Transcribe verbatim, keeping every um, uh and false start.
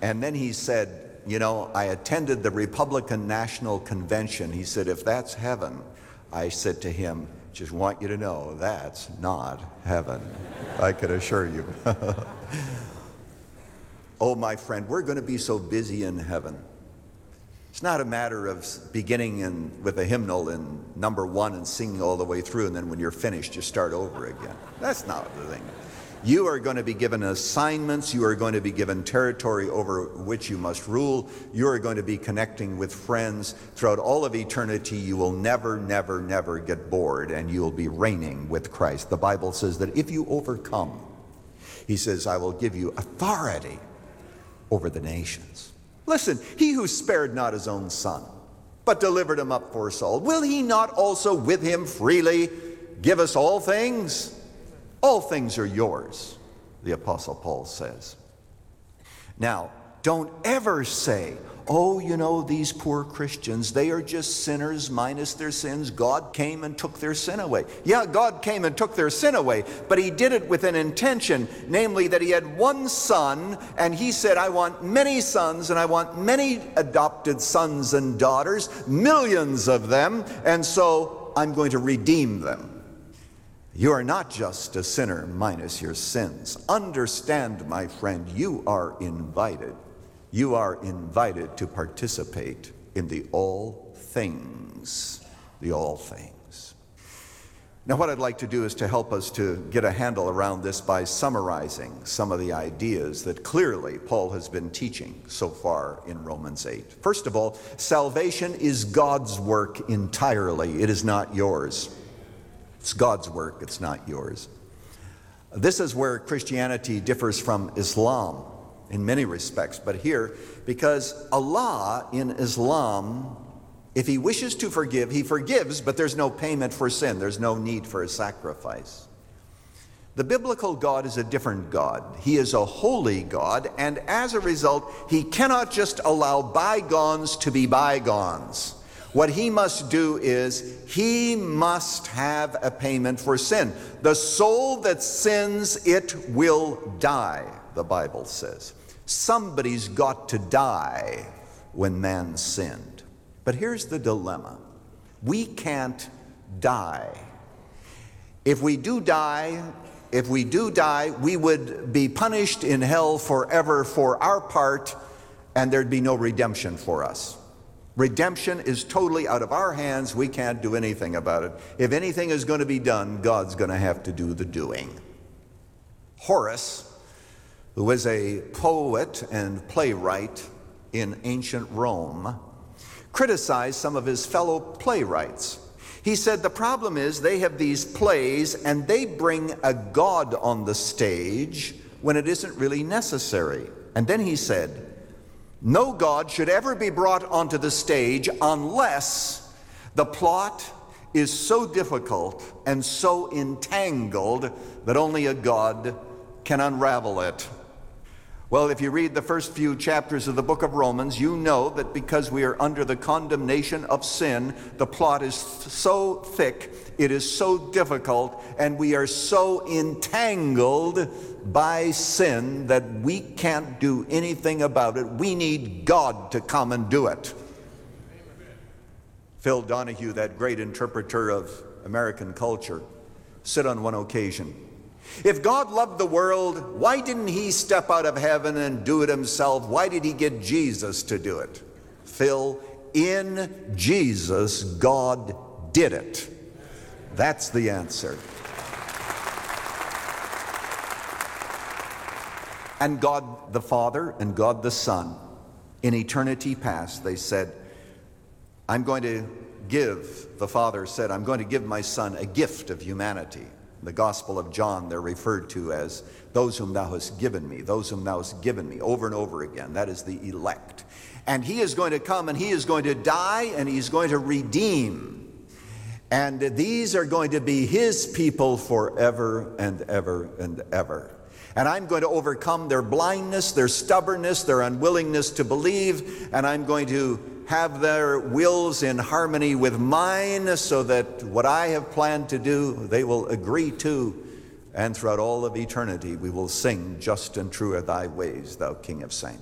And then he said, you know, I attended the Republican National Convention. He said, if that's heaven, I said to him, just want you to know that's not heaven. I can assure you. Oh, my friend, we're going to be so busy in heaven. It's not a matter of beginning in, with a hymnal in number one and singing all the way through, and then when you're finished, you start over again. That's not the thing. You are going to be given assignments. You are going to be given territory over which you must rule. You are going to be connecting with friends. Throughout all of eternity, you will never, never, never get bored, and you will be reigning with Christ. The Bible says that if you overcome, he says, I will give you authority over the nations. Listen, he who spared not his own son, but delivered him up for us all, will he not also with him freely give us all things? All things are yours, the Apostle Paul says. Now, don't ever say, oh, you know, these poor Christians, they are just sinners minus their sins. God came and took their sin away. Yeah, God came and took their sin away, but he did it with an intention, namely that he had one son, and he said, I want many sons, and I want many adopted sons and daughters, millions of them, and so I'm going to redeem them. You are not just a sinner minus your sins. Understand, my friend, you are invited. You are invited to participate in the all things, the all things. Now, what I'd like to do is to help us to get a handle around this by summarizing some of the ideas that clearly Paul has been teaching so far in Romans eight. First of all, salvation is God's work entirely. It is not yours. It's God's work, it's not yours. This is where Christianity differs from Islam in many respects, but here, because Allah in Islam, if he wishes to forgive, he forgives, but there's no payment for sin. There's no need for a sacrifice. The biblical God is a different God. He is a holy God, and as a result, he cannot just allow bygones to be bygones. What he must do is he must have a payment for sin. The soul that sins, it will die, the Bible says. Somebody's got to die when man sinned. But here's the dilemma. We can't die. If we do die, if we do die, we would be punished in hell forever for our part, and there'd be no redemption for us. Redemption is totally out of our hands. We can't do anything about it. If anything is going to be done, God's going to have to do the doing. Horace, who was a poet and playwright in ancient Rome, criticized some of his fellow playwrights. He said the problem is they have these plays and they bring a god on the stage when it isn't really necessary. And then he said, no God should ever be brought onto the stage unless the plot is so difficult and so entangled that only a God can unravel it. Well, if you read the first few chapters of the book of Romans, you know that because we are under the condemnation of sin, the plot is so thick, it is so difficult, and we are so entangled by sin that we can't do anything about it. We need God to come and do it. Phil Donahue, that great interpreter of American culture, said on one occasion, if God loved the world, why didn't he step out of heaven and do it himself? Why did he get Jesus to do it? Phil, in Jesus, God did it. That's the answer. And God the Father and God the Son, in eternity past, they said, I'm going to give, the Father said, I'm going to give my Son a gift of humanity. The Gospel of John, they're referred to as those whom thou hast given me, those whom thou hast given me, over and over again. That is the elect. And he is going to come and he is going to die and he's going to redeem. And these are going to be his people forever and ever and ever. And I'm going to overcome their blindness, their stubbornness, their unwillingness to believe, and I'm going to have their wills in harmony with mine so that what I have planned to do, they will agree to, and throughout all of eternity we will sing, just and true are thy ways, thou King of saints.